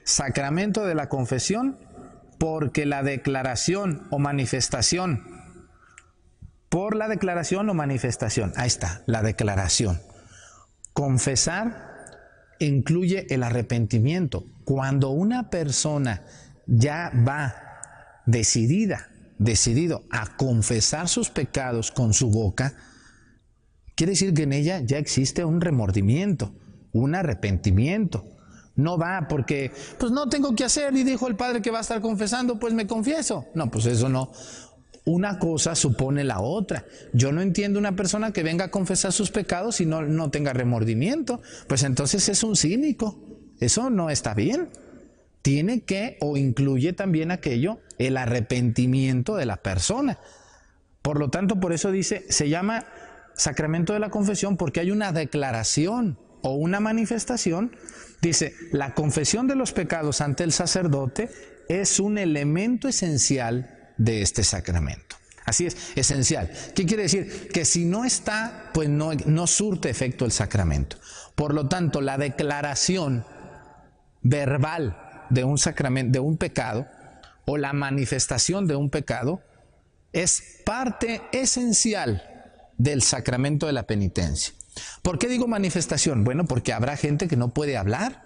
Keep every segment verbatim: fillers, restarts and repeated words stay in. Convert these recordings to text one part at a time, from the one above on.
sacramento de la confesión porque la declaración o manifestación, por la declaración o manifestación, ahí está, la declaración. Confesar incluye el arrepentimiento. Cuando una persona ya va decidida, decidido a confesar sus pecados con su boca, quiere decir que en ella ya existe un remordimiento, un arrepentimiento. No va porque, pues no tengo que hacer, y dijo el padre que va a estar confesando, pues me confieso. No, pues eso no. Una cosa supone la otra. Yo no entiendo una persona que venga a confesar sus pecados y no, no tenga remordimiento. Pues entonces es un cínico. Eso no está bien. Tiene que, o incluye también aquello, el arrepentimiento de la persona. Por lo tanto, por eso dice, se llama sacramento de la confesión porque hay una declaración o una manifestación. Dice, la confesión de los pecados ante el sacerdote es un elemento esencial de este sacramento. Así es, esencial. ¿Qué quiere decir? Que si no está, pues no, no surte efecto el sacramento. Por lo tanto, la declaración verbal de un sacramento, de un pecado, o la manifestación de un pecado, es parte esencial del sacramento de la penitencia. ¿Por qué digo manifestación? Bueno, porque habrá gente que no puede hablar.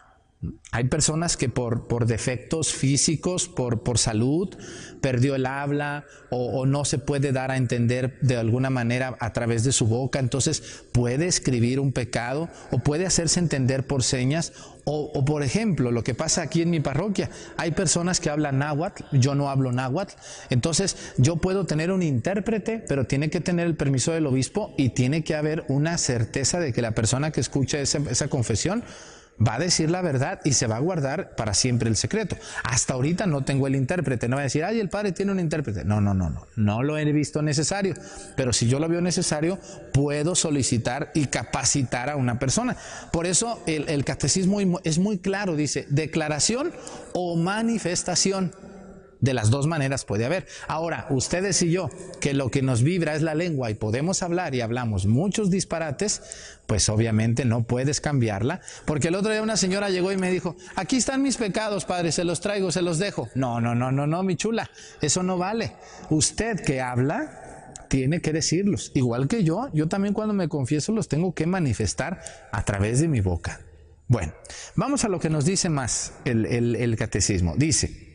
Hay personas que por, por defectos físicos, por, por salud, perdió el habla o, o no se puede dar a entender de alguna manera a través de su boca. Entonces puede escribir un pecado o puede hacerse entender por señas. O, o por ejemplo, lo que pasa aquí en mi parroquia, hay personas que hablan náhuatl, yo no hablo náhuatl, entonces yo puedo tener un intérprete, pero tiene que tener el permiso del obispo y tiene que haber una certeza de que la persona que escucha esa, esa confesión va a decir la verdad y se va a guardar para siempre el secreto. Hasta ahorita no tengo el intérprete, no voy a decir, ay, el padre tiene un intérprete. No, no, no, no, no lo he visto necesario, pero si yo lo veo necesario, puedo solicitar y capacitar a una persona. Por eso el, el catecismo es muy claro, dice, declaración o manifestación. De las dos maneras puede haber. Ahora, ustedes y yo, que lo que nos vibra es la lengua y podemos hablar y hablamos muchos disparates, pues obviamente no puedes cambiarla. Porque el otro día una señora llegó y me dijo, aquí están mis pecados, padre, se los traigo, se los dejo. No, no, no, no, no, mi chula, eso no vale. Usted que habla tiene que decirlos. Igual que yo, yo también cuando me confieso los tengo que manifestar a través de mi boca. Bueno, vamos a lo que nos dice más el, el, el catecismo. Dice,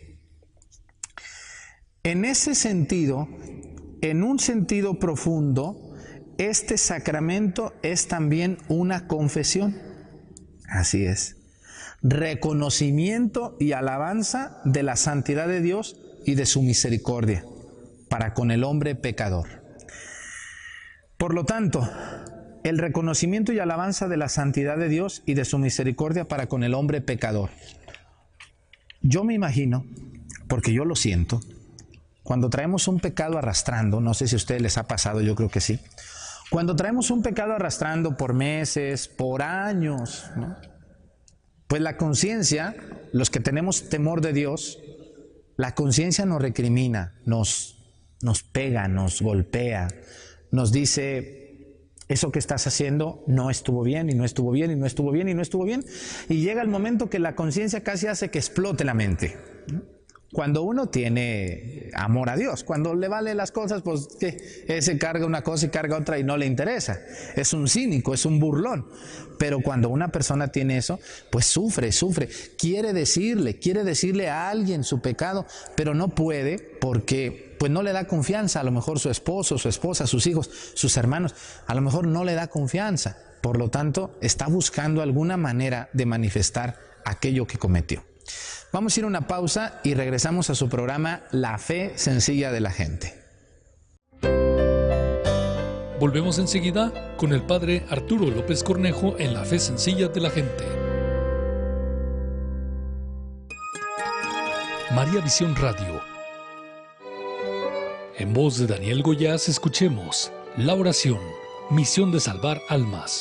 en ese sentido, en un sentido profundo, este sacramento es también una confesión. Así es. Reconocimiento y alabanza de la santidad de Dios y de su misericordia para con el hombre pecador. Por lo tanto, el reconocimiento y alabanza de la santidad de Dios y de su misericordia para con el hombre pecador. Yo me imagino, porque yo lo siento, cuando traemos un pecado arrastrando, no sé si a ustedes les ha pasado, yo creo que sí. Cuando traemos un pecado arrastrando por meses, por años, ¿no? Pues la conciencia, los que tenemos temor de Dios, la conciencia nos recrimina, nos, nos pega, nos golpea, nos dice, eso que estás haciendo no estuvo bien, y no estuvo bien, y no estuvo bien, y no estuvo bien. Y llega el momento que la conciencia casi hace que explote la mente, ¿no? Cuando uno tiene amor a Dios, cuando le vale las cosas, pues ¿qué? Ese carga una cosa y carga otra y no le interesa. Es un cínico, es un burlón. Pero cuando una persona tiene eso, pues sufre, sufre. Quiere decirle, quiere decirle a alguien su pecado, pero no puede porque pues no le da confianza. A lo mejor su esposo, su esposa, sus hijos, sus hermanos, a lo mejor no le da confianza. Por lo tanto, está buscando alguna manera de manifestar aquello que cometió. Vamos a ir a una pausa y regresamos a su programa La Fe Sencilla de la Gente. Volvemos enseguida con el padre Arturo López Cornejo en La Fe Sencilla de la Gente. María Visión Radio. En voz de Daniel Goyás escuchemos la oración, misión de salvar almas.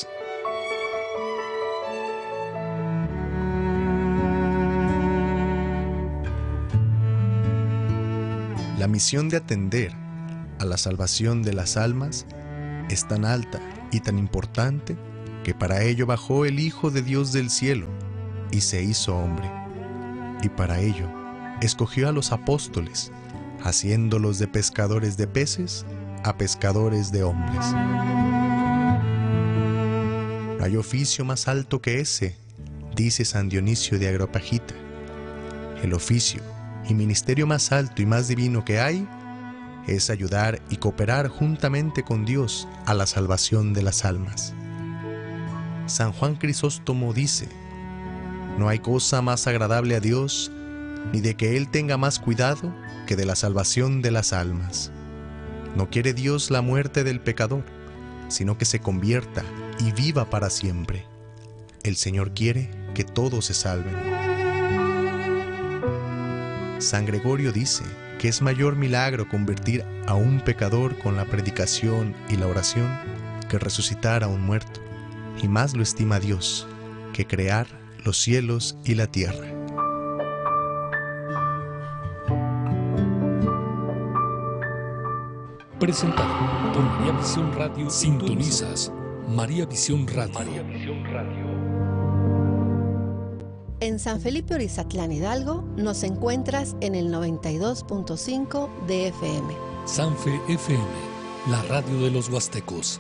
La misión de atender a la salvación de las almas es tan alta y tan importante que para ello bajó el Hijo de Dios del cielo y se hizo hombre, y para ello escogió a los apóstoles, haciéndolos de pescadores de peces a pescadores de hombres. No hay oficio más alto que ese, dice San Dionisio de Areópagita. El oficio y ministerio más alto y más divino que hay es ayudar y cooperar juntamente con Dios a la salvación de las almas. San Juan Crisóstomo dice: no hay cosa más agradable a Dios, ni de que Él tenga más cuidado que de la salvación de las almas. No quiere Dios la muerte del pecador, sino que se convierta y viva para siempre. El Señor quiere que todos se salven. San Gregorio dice que es mayor milagro convertir a un pecador con la predicación y la oración que resucitar a un muerto, y más lo estima Dios que crear los cielos y la tierra. Presentado por María Visión Radio. Sintonizas María Visión Radio. María Visión Radio. En San Felipe Orizatlán, Hidalgo, nos encuentras en el noventa y dos punto cinco de F M. Sanfe F M, la radio de los huastecos.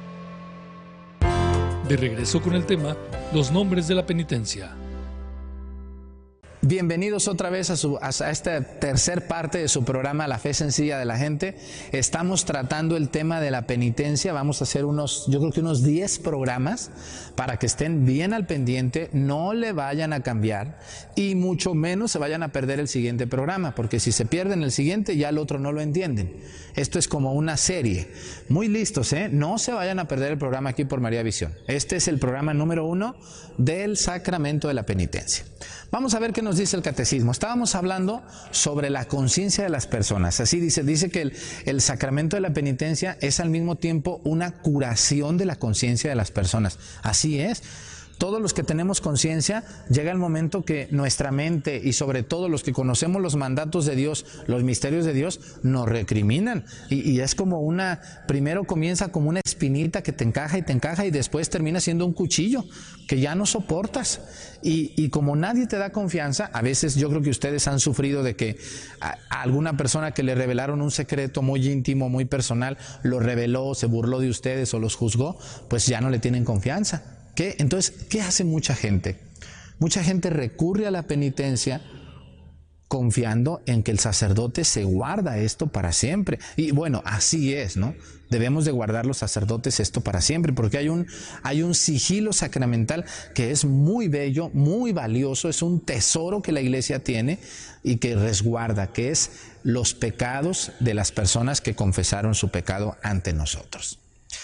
De regreso con el tema, los nombres de la penitencia. Bienvenidos otra vez a, su, a esta tercer parte de su programa La Fe Sencilla de la Gente. Estamos tratando el tema de la penitencia. Vamos a hacer unos, yo creo que unos diez programas para que estén bien al pendiente, no le vayan a cambiar y mucho menos se vayan a perder el siguiente programa, porque si se pierden el siguiente ya el otro no lo entienden. Esto es como una serie. Muy listos, ¿eh? No se vayan a perder el programa aquí por María Visión. Este es el programa número uno del sacramento de la penitencia. Vamos a ver qué nos dice el catecismo. Estábamos hablando sobre la conciencia de las personas. Así dice, dice que el, el sacramento de la penitencia es al mismo tiempo una curación de la conciencia de las personas. Así es. Todos los que tenemos conciencia, llega el momento que nuestra mente y sobre todo los que conocemos los mandatos de Dios, los misterios de Dios, nos recriminan. Y, y es como una, primero comienza como una espinita que te encaja y te encaja y después termina siendo un cuchillo que ya no soportas. Y, y como nadie te da confianza, a veces yo creo que ustedes han sufrido de que a, a alguna persona que le revelaron un secreto muy íntimo, muy personal, lo reveló, se burló de ustedes o los juzgó, pues ya no le tienen confianza. ¿Qué? Entonces, ¿qué hace mucha gente? Mucha gente recurre a la penitencia confiando en que el sacerdote se guarda esto para siempre. Y bueno, así es, ¿no? Debemos de guardar los sacerdotes esto para siempre, porque hay un, hay un sigilo sacramental que es muy bello, muy valioso, es un tesoro que la Iglesia tiene y que resguarda, que es los pecados de las personas que confesaron su pecado ante nosotros.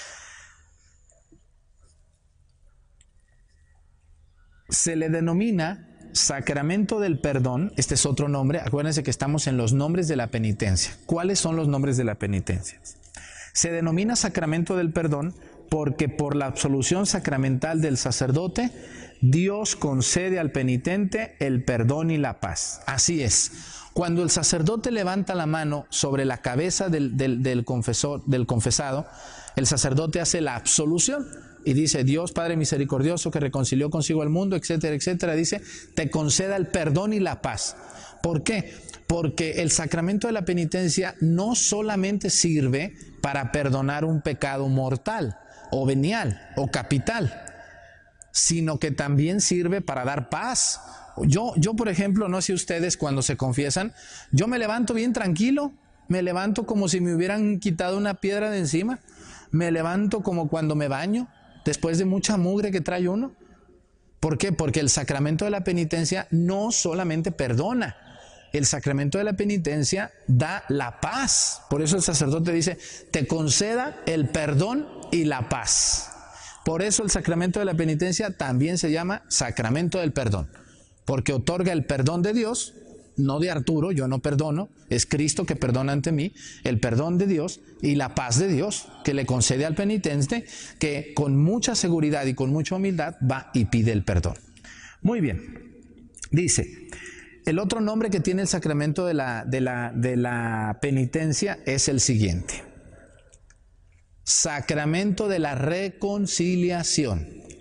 Se le denomina sacramento del perdón. Este es otro nombre. Acuérdense que estamos en los nombres de la penitencia. ¿Cuáles son los nombres de la penitencia? Se denomina sacramento del perdón porque por la absolución sacramental del sacerdote, Dios concede al penitente el perdón y la paz. Así es. Cuando el sacerdote levanta la mano sobre la cabeza del, del, del confesor, del confesado, el sacerdote hace la absolución. Y dice, Dios Padre misericordioso que reconcilió consigo al mundo, etcétera, etcétera, dice, te conceda el perdón y la paz. ¿Por qué? Porque el sacramento de la penitencia no solamente sirve para perdonar un pecado mortal, o venial, o capital, sino que también sirve para dar paz. Yo, yo, por ejemplo, no sé ustedes cuando se confiesan, yo me levanto bien tranquilo, me levanto como si me hubieran quitado una piedra de encima, me levanto como cuando me baño, después de mucha mugre que trae uno. ¿Por qué? Porque el sacramento de la penitencia no solamente perdona, el sacramento de la penitencia da la paz. Por eso el sacerdote dice, te conceda el perdón y la paz. Por eso el sacramento de la penitencia también se llama sacramento del perdón, porque otorga el perdón de Dios, no de Arturo, yo no perdono, es Cristo que perdona ante mí, el perdón de Dios y la paz de Dios que le concede al penitente, que con mucha seguridad y con mucha humildad va y pide el perdón. Muy bien, dice, el otro nombre que tiene el sacramento de la, de la, de la penitencia es el siguiente: sacramento de la reconciliación.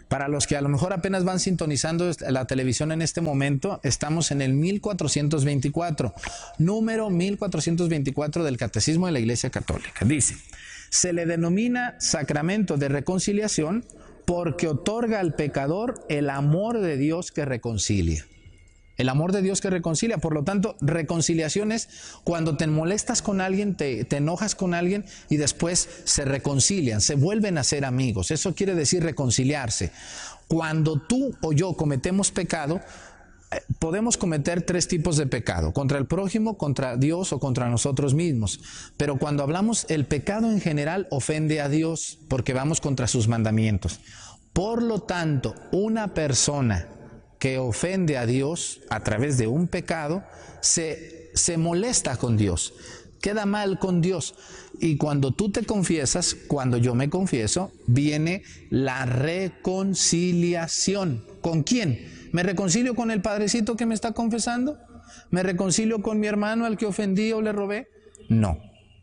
Para los que a lo mejor apenas van sintonizando la televisión en este momento, estamos en el mil cuatrocientos veinticuatro, número mil cuatrocientos veinticuatro del Catecismo de la Iglesia Católica. Dice, se le denomina sacramento de reconciliación porque otorga al pecador el amor de Dios que reconcilia. El amor de Dios que reconcilia. Por lo tanto, reconciliación es cuando te molestas con alguien, te, te enojas con alguien y después se reconcilian, se vuelven a ser amigos. Eso quiere decir reconciliarse. Cuando tú o yo cometemos pecado, eh, podemos cometer tres tipos de pecado: contra el prójimo, contra Dios o contra nosotros mismos. Pero cuando hablamos, el pecado en general ofende a Dios porque vamos contra sus mandamientos. Por lo tanto, una persona que ofende a Dios a través de un pecado, se, se molesta con Dios, queda mal con Dios. Y cuando tú te confiesas, cuando yo me confieso, viene la reconciliación. ¿Con quién? ¿Me reconcilio con el padrecito que me está confesando? ¿Me reconcilio con mi hermano al que ofendí o le robé? No.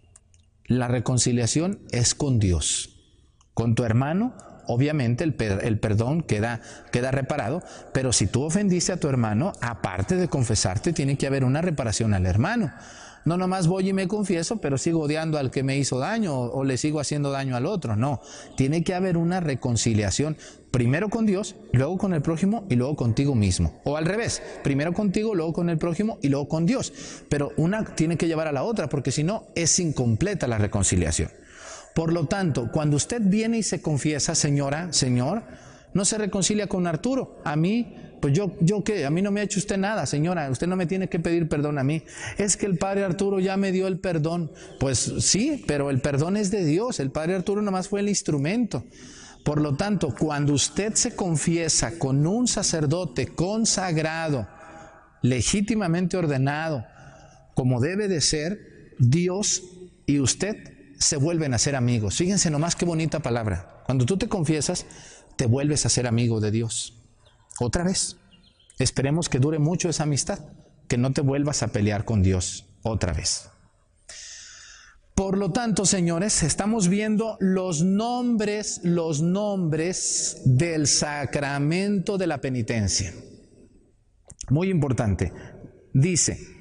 La reconciliación es con Dios. Con tu hermano, obviamente el, per, el perdón queda, queda reparado, pero si tú ofendiste a tu hermano, aparte de confesarte, tiene que haber una reparación al hermano. No nomás voy y me confieso, pero sigo odiando al que me hizo daño o, o le sigo haciendo daño al otro. No, tiene que haber una reconciliación, primero con Dios, luego con el prójimo y luego contigo mismo. O al revés, primero contigo, luego con el prójimo y luego con Dios. Pero una tiene que llevar a la otra, porque si no, es incompleta la reconciliación. Por lo tanto, cuando usted viene y se confiesa, señora, señor, no se reconcilia con Arturo. A mí, pues yo, ¿yo qué? A mí no me ha hecho usted nada, señora. Usted no me tiene que pedir perdón a mí. Es que el Padre Arturo ya me dio el perdón. Pues sí, pero el perdón es de Dios. El Padre Arturo nomás fue el instrumento. Por lo tanto, cuando usted se confiesa con un sacerdote consagrado, legítimamente ordenado, como debe de ser, Dios y usted se vuelven a ser amigos. Fíjense nomás qué bonita palabra. Cuando tú te confiesas, te vuelves a ser amigo de Dios. Otra vez. Esperemos que dure mucho esa amistad, que no te vuelvas a pelear con Dios otra vez. Por lo tanto, señores, estamos viendo los nombres, los nombres del sacramento de la penitencia. Muy importante. Dice: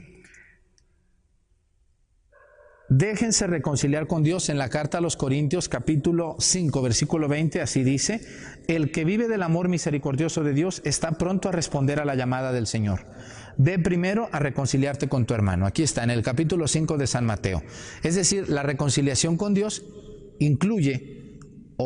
déjense reconciliar con Dios. En la carta a los Corintios, capítulo cinco, versículo veinte, así dice: el que vive del amor misericordioso de Dios está pronto a responder a la llamada del Señor. Ve primero a reconciliarte con tu hermano. Aquí está, en el capítulo cinco de San Mateo. Es decir, la reconciliación con Dios incluye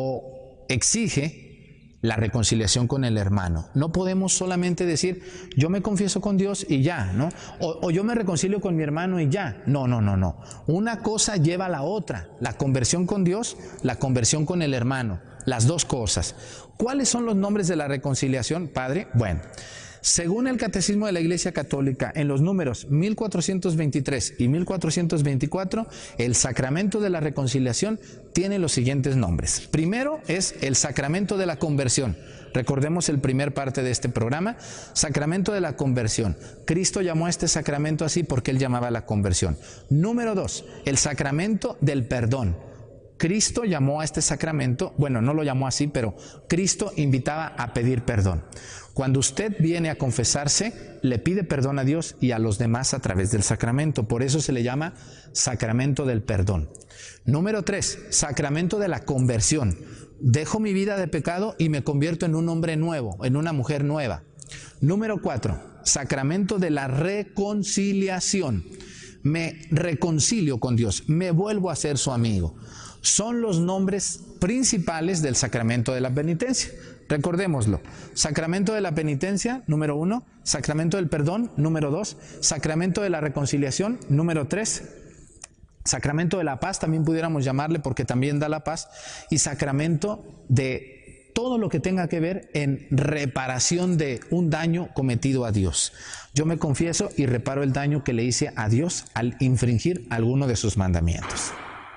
o exige la reconciliación con el hermano. No podemos solamente decir, yo me confieso con Dios y ya, ¿no? O, o yo me reconcilio con mi hermano y ya. No, no, no, no. Una cosa lleva a la otra. La conversión con Dios, la conversión con el hermano. Las dos cosas. ¿Cuáles son los nombres de la reconciliación, Padre? Bueno, según el Catecismo de la Iglesia Católica, en los números mil cuatrocientos veintitrés y mil cuatrocientos veinticuatro, el sacramento de la reconciliación tiene los siguientes nombres. Primero es el sacramento de la conversión. Recordemos el primer parte de este programa, sacramento de la conversión. Cristo llamó a este sacramento así porque Él llamaba a la conversión. Número dos, el sacramento del perdón. Cristo llamó a este sacramento, bueno, no lo llamó así, pero Cristo invitaba a pedir perdón. Cuando usted viene a confesarse, le pide perdón a Dios y a los demás a través del sacramento. Por eso se le llama sacramento del perdón. Número tres, sacramento de la conversión. Dejo mi vida de pecado y me convierto en un hombre nuevo, en una mujer nueva. Número cuatro, sacramento de la reconciliación. Me reconcilio con Dios, me vuelvo a ser su amigo. Son los nombres principales del sacramento de la penitencia. Recordémoslo. Sacramento de la penitencia, número uno. Sacramento del perdón, número dos. Sacramento de la reconciliación, número tres. Sacramento de la paz, también pudiéramos llamarle porque también da la paz. Y sacramento de todo lo que tenga que ver en reparación de un daño cometido a Dios. Yo me confieso y reparo el daño que le hice a Dios al infringir alguno de sus mandamientos.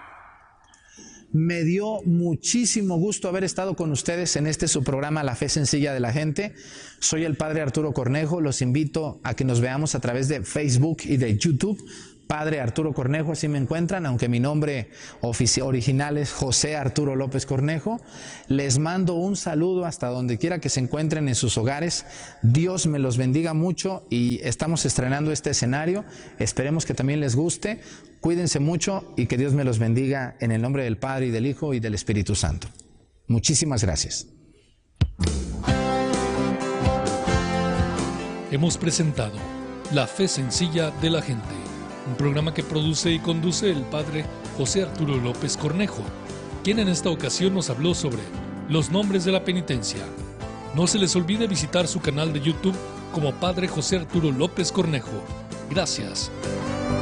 Me dio muchísimo gusto haber estado con ustedes en este su programa La Fe Sencilla de la Gente. Soy el Padre Arturo Cornejo. Los invito a que nos veamos a través de Facebook y de YouTube Padre Arturo Cornejo, así me encuentran, aunque mi nombre original es José Arturo López Cornejo. Les mando un saludo hasta donde quiera que se encuentren en sus hogares. Dios me los bendiga mucho y estamos estrenando este escenario. Esperemos que también les guste. Cuídense mucho y que Dios me los bendiga en el nombre del Padre y del Hijo y del Espíritu Santo. Muchísimas gracias. Hemos presentado La Fe Sencilla de la Gente, un programa que produce y conduce el Padre José Arturo López Cornejo, quien en esta ocasión nos habló sobre los nombres de la penitencia. No se les olvide visitar su canal de YouTube como Padre José Arturo López Cornejo. Gracias.